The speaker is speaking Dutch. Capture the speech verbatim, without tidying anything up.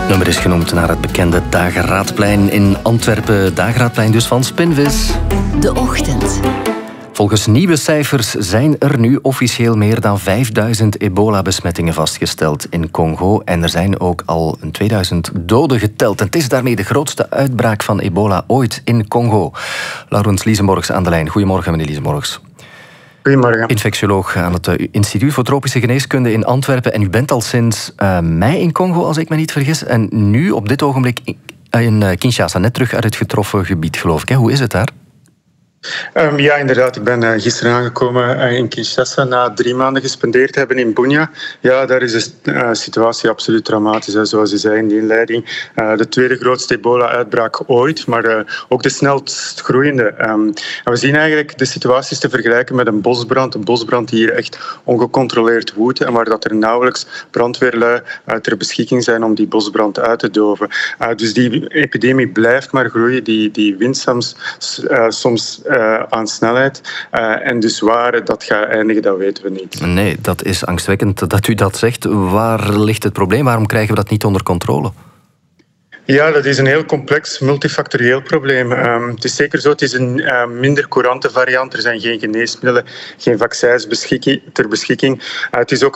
Nummer is genoemd naar het bekende Dageraadplein in Antwerpen. Dageraadplein dus van Spinvis. De Ochtend. Volgens nieuwe cijfers zijn er nu officieel meer dan vijfduizend ebola-besmettingen vastgesteld in Congo. En er zijn ook al een tweeduizend doden geteld. En het is daarmee de grootste uitbraak van ebola ooit in Congo. Laurens Liesenborgs aan de lijn. Goedemorgen, meneer Liesenborgs. Goedemorgen. Infectioloog aan het Instituut voor Tropische Geneeskunde in Antwerpen. En u bent al sinds uh, mei in Congo, als ik me niet vergis. En nu, op dit ogenblik, in uh, Kinshasa, net terug uit het getroffen gebied, geloof ik. Hè? Hoe is het daar? Um, ja, inderdaad. Ik ben uh, gisteren aangekomen uh, in Kinshasa na drie maanden gespendeerd te hebben in Bunia. Ja, daar is de uh, situatie absoluut dramatisch, hè, zoals u zei in de inleiding. Uh, de tweede grootste ebola-uitbraak ooit, maar uh, ook de snelst groeiende. Um, en we zien eigenlijk de situatie te vergelijken met een bosbrand. Een bosbrand die hier echt ongecontroleerd woedt en waar dat er nauwelijks brandweerlui uh, ter beschikking zijn om die bosbrand uit te doven. Uh, dus die epidemie blijft maar groeien. Die, die wint soms, uh, soms Uh, aan snelheid. Uh, en dus waar dat gaat eindigen, dat weten we niet. Nee, dat is angstwekkend dat u dat zegt. Waar ligt het probleem? Waarom krijgen we dat niet onder controle? Ja, dat is een heel complex, multifactorieel probleem. Um, het is zeker zo, het is een uh, minder courante variant. Er zijn geen geneesmiddelen, geen vaccins beschikking, ter beschikking. Uh, het is ook